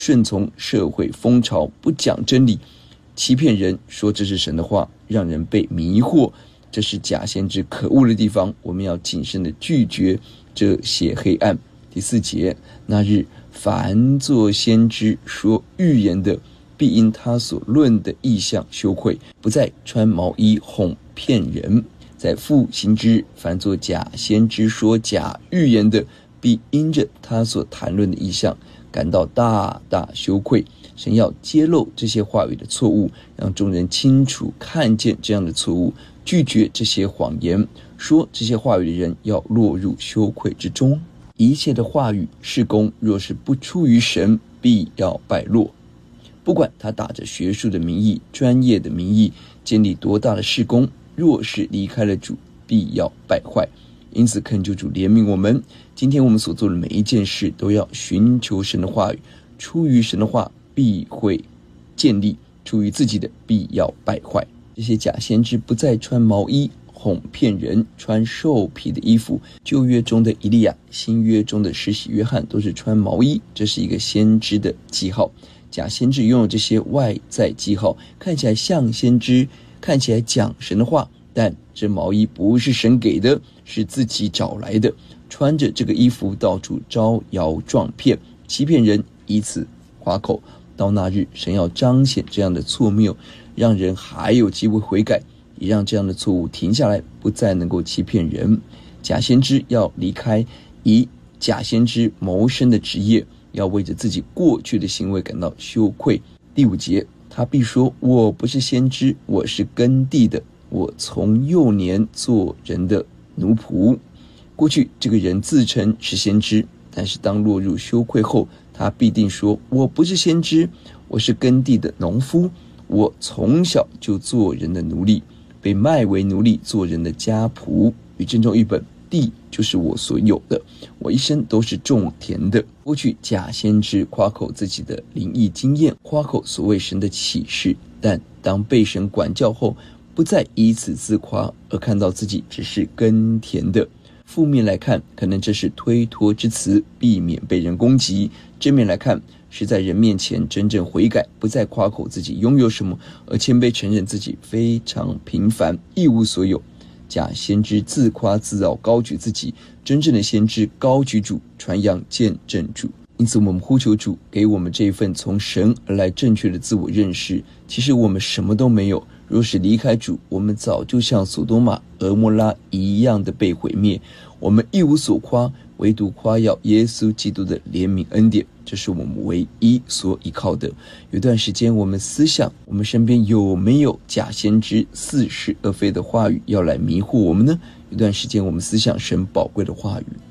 顺从社会风潮，不讲真理，欺骗人，说这是神的话，让人被迷惑，这是假先知可恶的地方。我们要谨慎的拒绝这些黑暗。第4节，那日凡作先知说预言的，必因他所论的异象羞愧，不再穿毛衣哄骗人。在复兴之，凡作假先知说假预言的，必因着他所谈论的异象感到大大羞愧。神要揭露这些话语的错误，让众人清楚看见这样的错误，拒绝这些谎言。说这些话语的人要落入羞愧之中。一切的话语事工，若是不出于神，必要败落。不管他打着学术的名义、专业的名义，建立多大的事工，若是离开了主，必要败坏。因此恳求主怜悯我们，今天我们所做的每一件事，都要寻求神的话语，出于神的话必会建立，出于自己的必要败坏。这些假先知不再穿毛衣哄骗人，穿兽皮的衣服。旧约中的以利亚，新约中的施洗约翰都是穿毛衣，这是一个先知的记号。假先知拥有这些外在记号，看起来像先知，看起来讲神的话，但这毛衣不是神给的，是自己找来的。穿着这个衣服到处招摇撞骗，欺骗人，以此夸口。到那日，神要彰显这样的错谬，让人还有机会悔改，也让这样的错误停下来，不再能够欺骗人。假先知要离开以假先知谋生的职业，要为着自己过去的行为感到羞愧。第5节，他必说，我不是先知，我是耕地的，我从幼年做人的奴仆。过去这个人自称是先知，但是当落入羞愧后，他必定说，我不是先知，我是耕地的农夫，我从小就做人的奴隶，被卖为奴隶，做人的家仆。与正中一本，地就是我所有的，我一生都是种田的。过去假先知夸口自己的灵异经验，夸口所谓神的启示，但当被神管教后，不再以此自夸，而看到自己只是耕田的。负面来看，可能这是推脱之词，避免被人攻击；正面来看，是在人面前真正悔改，不再夸口自己拥有什么，而谦卑承认自己非常平凡，一无所有。假先知自夸自傲，高举自己；真正的先知高举主，传扬见证主。因此我们呼求主给我们这一份从神而来正确的自我认识。其实我们什么都没有，若是离开主，我们早就像索多玛、俄摩拉一样的被毁灭。我们一无所夸，唯独夸耀耶稣基督的怜悯恩典，这是我们唯一所依靠的。有段时间我们思想，我们身边有没有假先知似是而非的话语要来迷惑我们呢？有段时间我们思想神宝贵的话语，